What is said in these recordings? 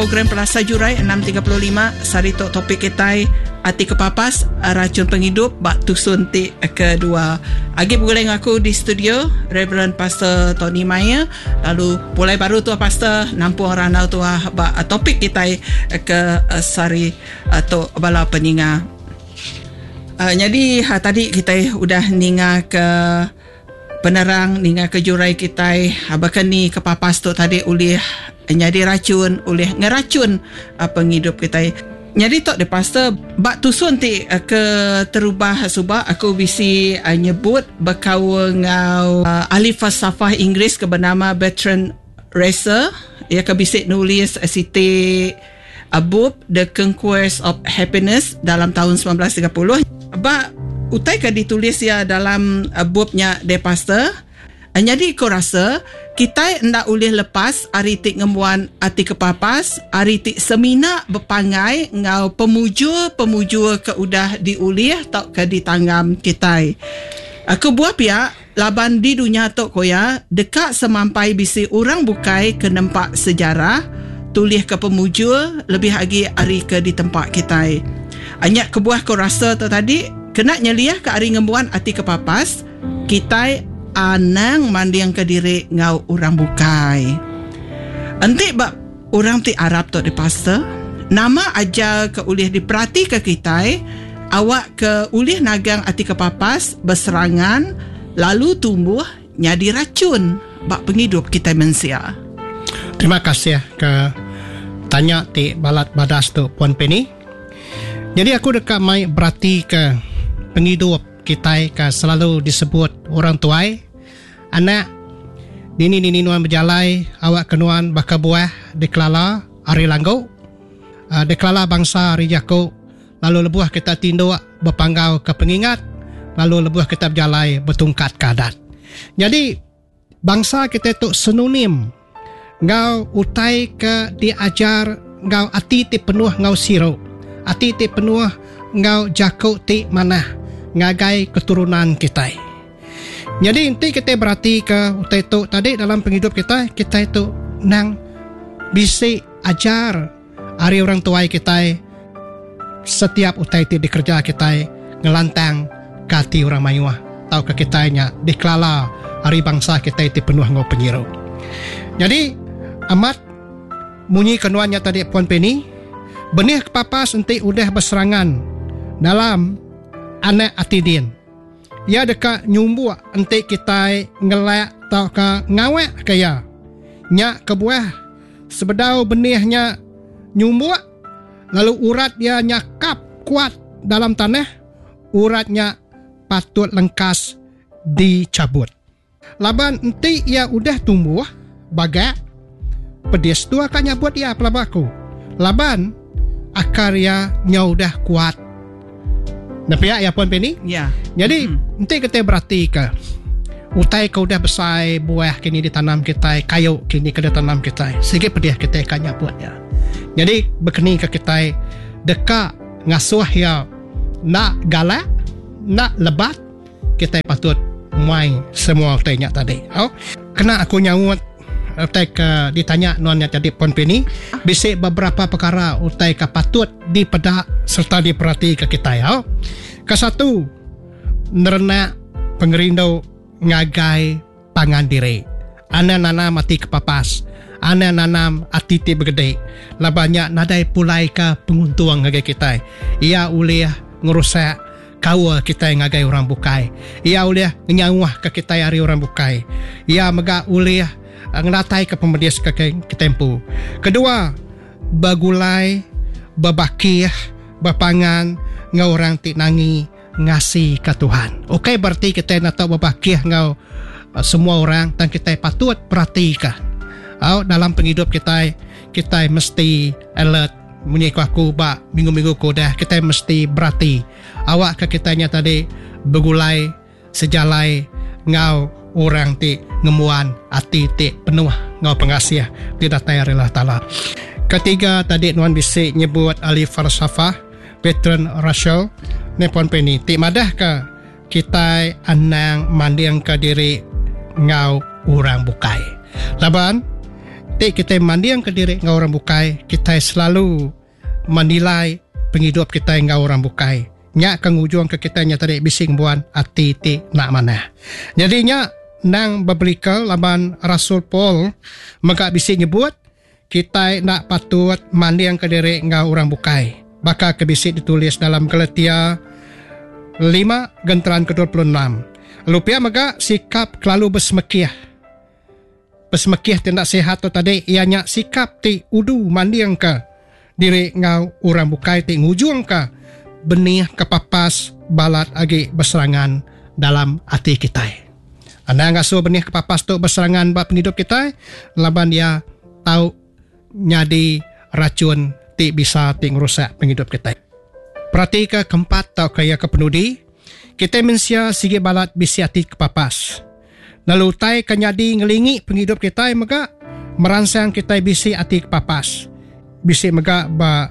Program Pelasa Jurai 6.35 sarito topik kita Ati Kepapas racun penghidup bak tusun ti kedua. Agi berguleng aku di studio Reverend Pastor Tony Maya. Lalu mulai baru tu Pastor nampung ranau tu bak topik kita ke sari atau bala peninga. Jadi tadi kita udah ninga ke penerang, ninga ke jurai kita bahkan ni kepapas tu tadi ulih jadi racun, ulih ngeracun penghidup kita. Jadi tok de pastor bak tusun ti ke terubah subah aku bisi nyebut berkawa ngau ahli falsafah Inggeris ke bernama Bertrand Russell. Ia ke bisik nulis siti bub The Conquest of Happiness dalam tahun 1930. Bak utai ke ditulis ya dalam bubnya de pastor. Jadi aku rasa kita ndak boleh lepas hari tik ngemuan Ati Kepapas, hari tik semina berpangai ngau pemujur ke udah diulih tak ke ditanggam kita. Aku buat pihak laban di dunia tok koya dekat semampai bisi orang bukai ke nempak sejarah tulis ke pemujur lebih lagi hari ke di tempat kita. Anyak kebuah ko rasa tu tadi kena nyeliah ke hari ngemuan Ati Kepapas kita anang mandiang ke diri ngau orang bukai. Nanti bak orang ti Arab tu di pastor. Nama aja ke ulih diperhati ke kita. Awak ke ulih nagang Ati Kepapas berserangan lalu tumbuh nyadi racun bak penghidup kita manusia. Terima kasih ke tanya ti balat badas tu Puan Penny. Jadi aku dekat mai berarti ke penghidup kita ke selalu disebut orang tuai anak dini nuan berjalai awak kenuan baka buah deklala hari langgo deklala bangsa hari jako lalu lebuah kita tinduk berpanggau ke pengingat lalu lebuah kita berjalai bertungkat ke adat. Jadi bangsa kita tu sinonim ngau utai ke diajar ngau ati ti penuh ngau siro ati ti penuh ngau jako ti manah ngagai keturunan kita. Jadi inti kita berarti ke utai itu tadi dalam penghidup kita itu nang bisi ajar hari orang tua kita setiap utai itu dikerja kita ngelantang kati orang mayuah tau ke kitanya dikelala hari bangsa kita itu penuh ngau penyiru. Jadi amat munyi kenuannya tadi Puan Penny benih kepapas inti udah berserangan dalam anak atidin. Ya dekat nyumbu ente kita ngelak tau ke ngawek kaya. Nyak kebuah sebedau benihnya nyumbu lalu urat dia nyakap kuat dalam tanah, uratnya patut lengkas dicabut. Laban ente ia udah tumbuh bagak pedis tu akan nyabut ya pelabaku. Laban akar ya udah kuat. Nampak ya Puan Penny? Ya. Jadi nanti kita berarti ke utai kau dah besar buah kini ditanam kita, kayu kini kena tanam kita. Sikit pedih kita akan nyabut ya. Jadi berkeni ke kita dekat ngasuh ya nak galak, nak lebat, kita patut main semua tanya tadi. Oh, kena aku nyawut utai ke ditanya nonnya jadi Puan Penny, bisik beberapa perkara utai ke patut dipedak serta diperhati ke kita ya. Kesatu, nerena pengerindu ngagai pangan diri. Ana nanam Ati Kepapas, ana nanam ati ti begede. Labanya nadai pulai ke penguntuang ngagai kita. Ia ulih ngerusak kawa kita ngagai orang bukai. Ia ulih nyawah ke kita hari orang bukai. Ia mega ulih ngelatai ke pemedias ke tempu. Kedua, bagulai, babakih, bapangan, ngau orang ti nangi ngasih ke Tuhan. Okey, berarti kita nak tahu babakih ngau semua orang dan kita patut perhatikan. Dalam penghidup kita mesti alert. Menyiku aku bak minggu-minggu kodah kita mesti berhati. Awak ke kitanya tadi begulai sejalai ngau orang ti ngemuan ati ti penuh ngau pengasih tidak tayar Allah Ta'ala. Ketiga tadi Nuan bisik nyebut ahli falsafah Bertrand Russell ni Puan Penny ti madah ke kita anang mandiang ke diri ngau orang bukai. Laban Ti kita mandiang ke diri ngau orang bukai, kita selalu menilai penghidup kita ngau orang bukai. Nya kangujung ke kita nya tadi bising buan ati ti nak mana. Jadi nya nang biblical laban Rasul Paul maka bising nyebut kita nak patut mandiang ke diri ngau orang bukai. Baka kebisik ditulis dalam Galatia 5 genteran ke-26. Lupia maka sikap kelalu bersemekiah. Bersemekiah tindak sehat tu tadi ianya sikap ti udu mandiang ke diri ngau orang bukai ti ngujung ke benih kepapas balat agi berserangan dalam hati kita. Anda ngasuh benih kepapas tu berserangan bab penghidup kita, laban dia tahu nyadi racun ti bisa ti ngerusak penghidup kita. Perhati ke keempat tau kaya kepenudi, kita mensia sigi balat bisi hati kepapas. Lalu tai kenyadi ngelingi penghidup kita maka merangsang kita bisi hati kepapas. Bisi maka ba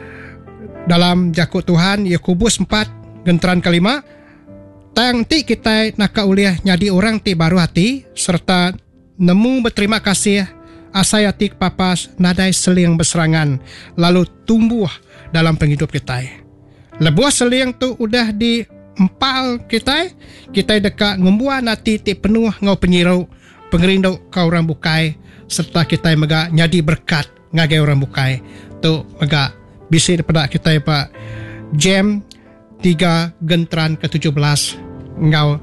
dalam jakut Tuhan Yakobus 4 genteran kelima, tang ti kita nak uliah nyadi orang ti baru hati serta nemu berterima kasih asai hati kepapas nadai seling berserangan lalu tumbuh dalam penghidup kita. Lebuah seling tu udah diempal kita dekat ngembuan hati ti penuh ngau penyirau pengerindau kau orang bukai serta kita mega nyadi berkat ngagai orang bukai tu mega bisi daripada kita Pak Jam 3 genteran ke-17 ngau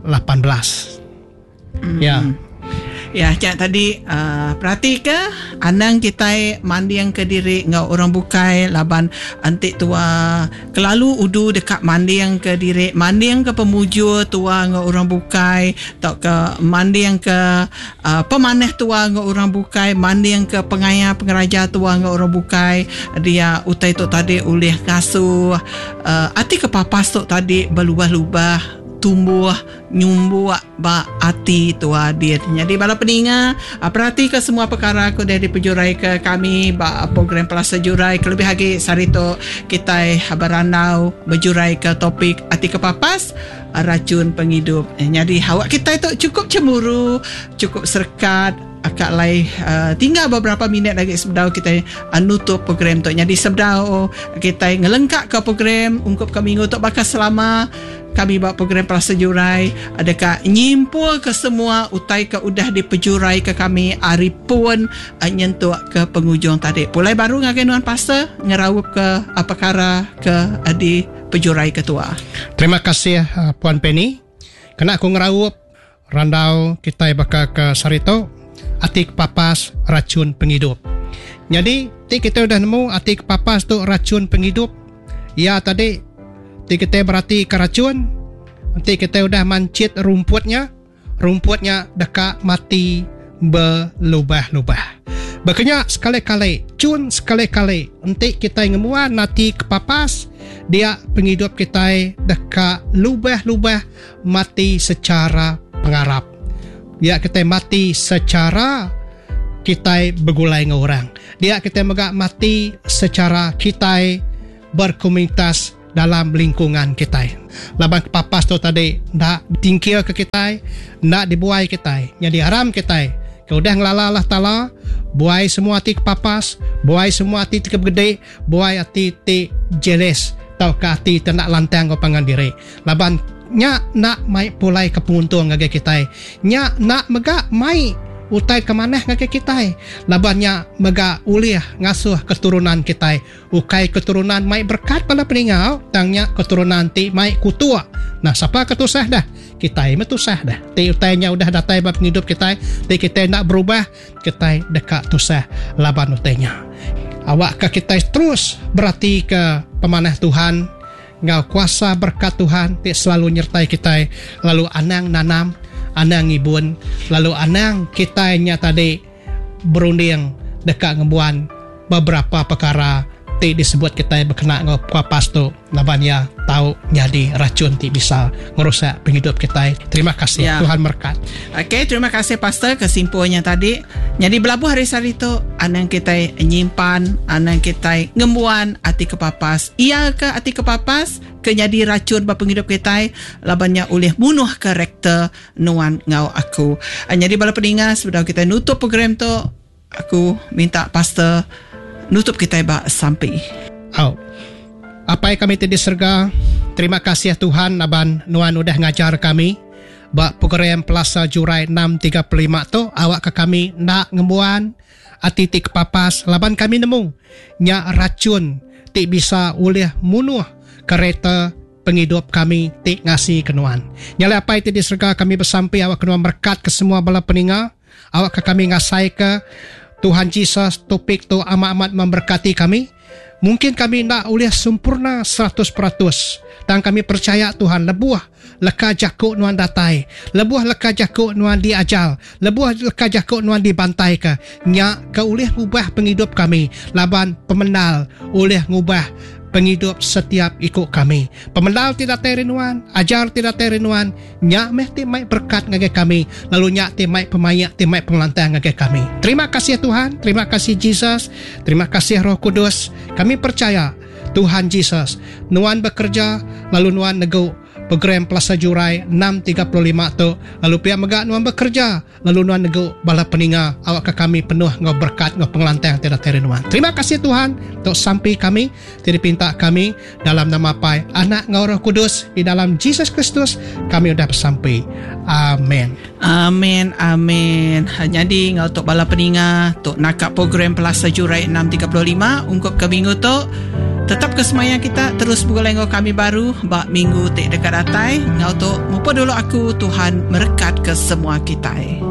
18. Ya. Ya, cak tadi perhati ke anang kita mandi yang ke diri ngau orang bukai laban antik tua kelalu udu dekat mandi yang ke diri, mandi yang ke pemuju tua ngau orang bukai, atau ke mandi yang ke pemaneh tua ngau orang bukai, mandi yang ke pengaya pengeraja tua ngau orang bukai. Dia utai tu tadi ulih ngasuh ati kepapas tu tadi berlubah-lubah tumbuh nyumbuh ba hati tua dia. Jadi bala peninga perhati ke semua perkara aku dari pejurai ke kami ba program Plus Jurai kelebih lagi sarito kita beranau berjurai ke topik hati kepapas racun penghidup. Jadi awak kita itu cukup cemburu, cukup serkat akak lai tinggal beberapa minit lagi sebelum kita nutup program tu. Jadi sebelum kita ngelengkap ke program ungkup ke minggu tu bakal selama kami buat program Plus Jurai adakah nyimpul ke semua utai ke udah dipejurai ke kami hari pun nyentuh ke penghujung tadi. Pulai baru ngagai nuan pastor ngerawup ke apa kara ke di pejurai ketua. Terima kasih Puan Penny. Kena aku ngerawup randau kita bakal ke sarito atik papas racun penghidup. Jadi kita udah nemu atik papas tu racun penghidup. Ya tadi kita berarti ke racun. Nanti kita udah mancit rumputnya dekat mati berlubah-lubah. Makanya sekali-kali cun sekali-kali nanti kita ngemuan nanti kepapas dia penghidup kita dekat lubah-lubah mati secara pengarap. Dia kita mati secara kita bergulai dengan orang. Dia kita megak mati secara kita berkomunitas dalam lingkungan kita. Laban kepapas tu tadi nak tingkir ke kita, nak dibuai kita. Jadi haram kita. Kau dah ngelala Allah Ta'ala, buai semua hati kepapas, buai semua hati kegede, buai hati jealous, tau ke hati nak lantang kau pangan diri. Laban nya nak mai pulai ke penguntung ngage kita. Nya nak megak mai utai ke maneh ngage kita. Labannya megak uliah ngasuh keturunan kita. Ukai keturunan mai berkat pada peningau, tangnya keturunan ti mai kutua. Nah, siapa ketusah dah? Kita metusah dah. Ti utainya udah datai bab hidup kita. Ti kita nak berubah, kita dekat tusah laban utainya. Awak ke kita terus berarti ke pemanah Tuhan. Ngau kuasa berkat Tuhan ti selalu nyertai kita. Lalu anang nanam, anang ngibun, lalu anang kita nya tadi berunding dekat ngebuan beberapa perkara ti disebut kita berkena ngau kuapas tu labannya tahu jadi racun ti bisa ngerusak penghidup kita. Terima kasih ya. Tuhan berkat. Okey, terima kasih pastor kesimpulannya tadi. Jadi belabuh hari sarito anang kita nyimpan, anang kita ngembuan hati kepapas. Ia ke hati kepapas ke jadi racun bapa penghidup kita labannya oleh bunuh karakter nuan ngau aku. Jadi bala peningas sebelum kita nutup program tu aku minta pastor nutup kita bak sampai. Apa yang kami tadi serga, terima kasih Tuhan aban Nuan udah ngajar kami bak program Plaza Jurai 635 tu awak ke kami nak ngemuan ati tik papas laban kami nemu nya racun tik bisa oleh munuh kereta penghidup kami tik ngasih kenuan. Nyala apa itu diserga kami bersampai awak kenuan berkat ke semua bala peninga, awak ke kami ngasai ke Tuhan Yesus topik tu amat-amat memberkati kami. Mungkin kami nak oleh sempurna 100%. Dan kami percaya Tuhan lebuah leka jakuk nuan datai, lebuah leka jakuk nuan diajal, lebuah leka jakuk nuan dibantai ke. Nyak ke oleh ngubah penghidup kami. Laban pemenal oleh ngubah penghidup setiap ikut kami. Pemenal tidak terinuan, ajar tidak terinuan, nyak meh timai berkat ngage kami, lalu nyak timai pemayak, timai pengelantai ngage kami. Terima kasih Tuhan, terima kasih Jesus, terima kasih Roh Kudus. Kami percaya Tuhan Yesus nuan bekerja, lalu nuan nego program Plaza Jurai 635 tu, lalu pihak megak nuan bekerja, lalu nuan nego bala peninga awak ke kami penuh ngau berkat ngau pengelantai yang tidak terinuan. Terima kasih Tuhan untuk sampai kami tidak pinta kami dalam nama Pai, Anak ngau Roh Kudus, di dalam Jesus Kristus kami sudah bersampai. Amin. Amin, amin. Jadi ngau untuk bala peninga untuk nakak program Plaza Jurai 635 ungkup ke minggu tu. Tetap kesemayaan kita terus bergolenggo kami baru bak minggu tik dekat datai. Ngau tu mupa dulu aku Tuhan merekat ke semua kita.